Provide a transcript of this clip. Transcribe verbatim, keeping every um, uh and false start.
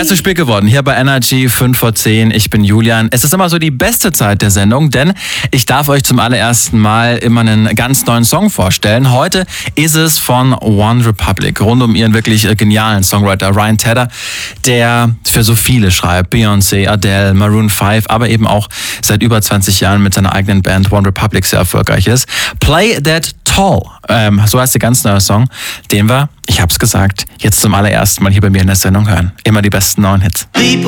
zu spät geworden, hier bei Energy fünf vor zehn. Ich bin Julian. Es ist immer so die beste Zeit der Sendung, denn ich darf euch zum allerersten Mal immer einen ganz neuen Song vorstellen. Heute ist es von OneRepublic, rund um ihren wirklich genialen Songwriter Ryan Tedder, der für so viele schreibt. Beyoncé, Adele, Maroon fünf, aber eben auch seit über zwanzig Jahren mit seiner eigenen Band OneRepublic sehr erfolgreich ist. Play That Tall, ähm, so heißt der ganz neue Song, den wir, ich hab's gesagt, jetzt zum allerersten Mal hier bei mir in der Sendung hören. Immer die besten neuen Hits. People